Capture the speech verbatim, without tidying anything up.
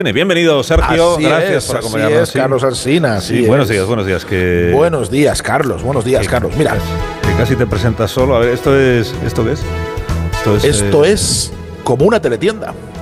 Bienvenido, Sergio. Así Gracias es, por así acompañarnos. es, Carlos Alsina. Sí, buenos días, buenos días. Que... Buenos días, Carlos. Buenos días, que, Carlos. Mira, que casi te presentas solo. A ver, esto es, ¿esto qué es? Esto es. Esto eh... es como una teletienda.